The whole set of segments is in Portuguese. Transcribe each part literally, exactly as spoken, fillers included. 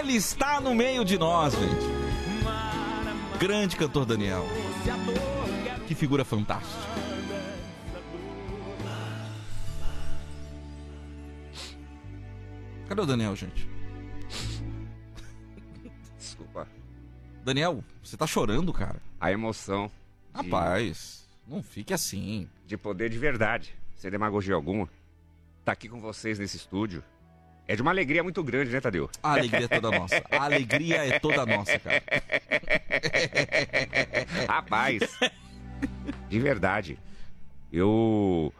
Ele está no meio de nós, gente. Grande cantor Daniel. Que figura fantástica. Cadê o Daniel, gente? Desculpa. Daniel, você tá chorando, cara? A emoção. De, Rapaz, não fique assim. de poder de verdade, sem demagogia alguma, tá aqui com vocês nesse estúdio. É de uma alegria muito grande, né, Tadeu? A alegria é toda nossa. A alegria é toda nossa, cara. Rapaz, de verdade. Eu...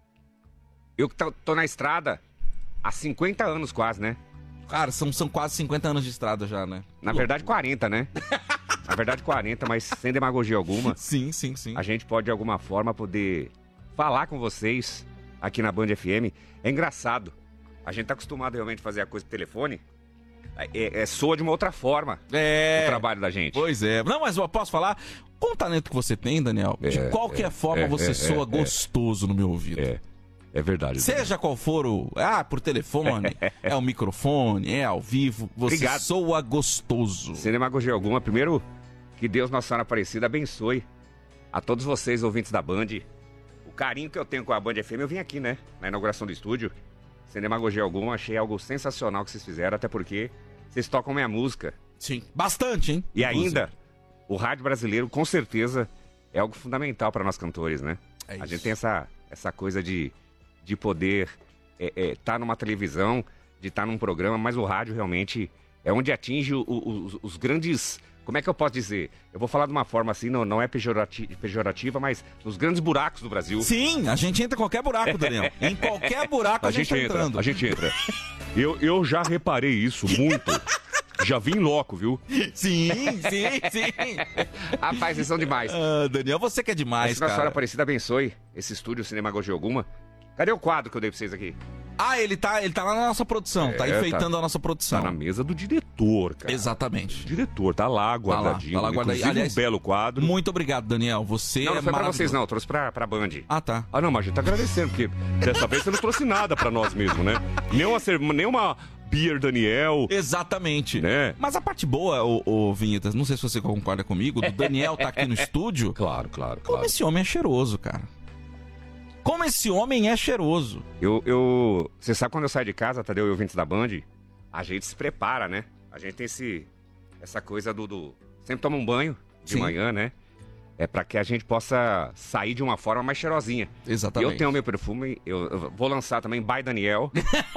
Eu tô, tô na estrada há cinquenta anos quase, né? Cara, são, são quase cinquenta anos de estrada já, né? Na verdade, quarenta, né? Na verdade, quarenta, mas sem demagogia alguma. Sim, sim, sim. A gente pode, de alguma forma, poder falar com vocês aqui na Band F M. É engraçado. A gente tá acostumado realmente a fazer a coisa por telefone. É, é, soa de uma outra forma É. o trabalho da gente. Pois é. Não, mas eu posso falar? Com o talento que você tem, Daniel, de É, qualquer é, forma é, você é, soa é, gostoso no meu ouvido. É, é verdade. Seja qual for o... Ah, por telefone, é o microfone, é ao vivo, você Obrigado. soa gostoso. Sem demagogia alguma, primeiro, que Deus Nossa Senhora Aparecida abençoe a todos vocês, ouvintes da Band. O carinho que eu tenho com a Band F M, eu vim aqui, né, na inauguração do estúdio. Sem demagogia alguma, achei algo sensacional que vocês fizeram, até porque vocês tocam minha música. Sim. Bastante, hein? E Inclusive. ainda, o rádio brasileiro, com certeza, é algo fundamental para nós cantores, né? É A isso. gente tem essa, essa coisa de, de poder estar é, é, tá numa televisão, de estar tá num programa, mas o rádio realmente é onde atinge o, o, os, os grandes... Como é que eu posso dizer? Eu vou falar de uma forma assim, não, não é pejorati- pejorativa, mas nos grandes buracos do Brasil. Sim, a gente entra em qualquer buraco, Daniel. Em qualquer buraco a, A gente, gente tá entra, entrando. a gente entra. Eu, eu já reparei isso muito. Já vim loco, viu? Sim, sim, sim. Rapaz, vocês são demais. Ah, Daniel, você que é demais, Mas Nossa Senhora cara. Aparecida abençoe esse estúdio sem demagogia alguma. Cadê o quadro que eu dei pra vocês aqui? Ah, ele tá, ele tá lá na nossa produção, tá É, enfeitando tá- a nossa produção. Tá na mesa do diretor, cara. Exatamente. O diretor tá lá guardadinho. tá lá guardadinho. Inclusive, Aliás, um belo quadro. Muito obrigado, Daniel. Você Não, não é foi pra maravilhoso. vocês não, eu trouxe pra, pra Band. Ah, tá. Ah, não, mas a gente tá agradecendo, porque dessa vez você não trouxe nada pra nós mesmo, né? Nenhuma, cer- nenhuma Beer Daniel, Exatamente. né? Mas a parte boa, ô, ô Vinhetas, não sei se você concorda comigo, do Daniel tá aqui no estúdio. Claro, claro, Como claro. esse homem é cheiroso, cara. Como esse homem é cheiroso. Eu, eu... Você sabe quando eu saio de casa, Tadeu e ouvintes da Band, a gente se prepara, né? A gente tem esse... essa coisa do... do... Sempre toma um banho de Sim. manhã, né? É pra que a gente possa sair de uma forma mais cheirosinha. E Exatamente. eu tenho o meu perfume, eu, eu vou lançar também By Daniel.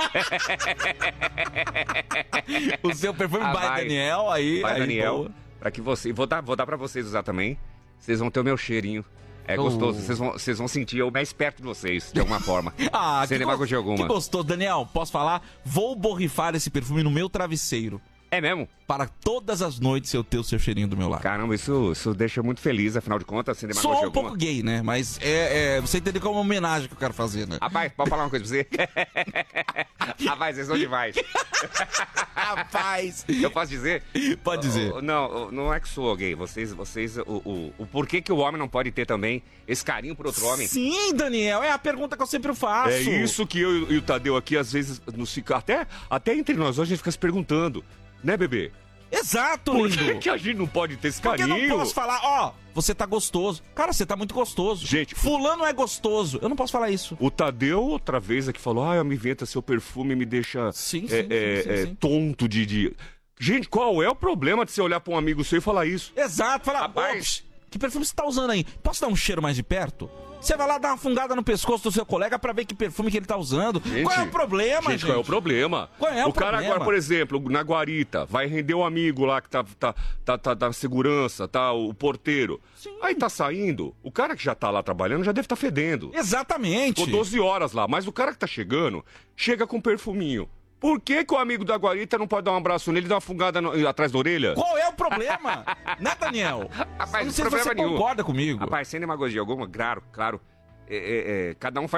O seu perfume Ah, by vai. Daniel, aí... By aí, Daniel, boa. pra que você... Vou dar, vou dar pra vocês usar também. Vocês vão ter o meu cheirinho. É Oh. gostoso, vocês vão, vocês vão sentir eu mais perto de vocês, de alguma forma. Ah, Sem que, demagogia go- que alguma. gostoso. Daniel, posso falar? Vou borrifar esse perfume no meu travesseiro. É mesmo? Para todas as noites eu ter o seu cheirinho do meu lado. Caramba, isso, isso deixa muito feliz, afinal de contas, sem demagogia Sou um alguma. pouco gay, né? Mas é, é, você entendeu que é uma homenagem que eu quero fazer, né? Rapaz, pode falar uma coisa pra você? Rapaz, vocês são demais. Rapaz! Eu posso dizer? Pode dizer. Oh, não, oh, não é que sou gay. Vocês, vocês, o, o, o porquê que o homem não pode ter também esse carinho por outro homem? Sim, Daniel, é a pergunta que eu sempre faço. É isso que eu e o Tadeu aqui, às vezes, nos fica... Até, até entre nós, hoje a gente fica se perguntando. Né, bebê? Exato, Por lindo. que, que a gente não pode ter esse Porque eu carinho? não posso falar, ó, você tá gostoso. Cara, você tá muito gostoso. Gente, Fulano é gostoso. Eu não posso falar isso. O Tadeu, outra vez, aqui falou: ah, me inventa seu perfume, me deixa Sim, é, sim, é, sim, sim, é, sim. tonto de, de. Gente, qual é o problema de você olhar pra um amigo seu e falar isso? Exato, fala, Rapaz. "Ops, que perfume você tá usando aí? Posso dar um cheiro mais de perto? Você vai lá dar uma fungada no pescoço do seu colega pra ver que perfume que ele tá usando. Gente, qual é o problema, gente? Gente, qual é o problema? Qual é o o cara problema? agora, por exemplo, na guarita, vai render um amigo lá que tá, tá, tá, tá, tá segurança, tá o porteiro. Sim. Aí tá saindo, o cara que já tá lá trabalhando já deve tá fedendo. Exatamente. Ficou doze horas lá, mas o cara que tá chegando, chega com perfuminho. Por que que o amigo da guarita não pode dar um abraço nele e dar uma fungada no- atrás da orelha? Qual é o problema? Né, Daniel? Rapaz, Eu não sei se problema você nenhum. concorda comigo. Rapaz, sem demagogia alguma, claro, claro. É, é, é, cada um faz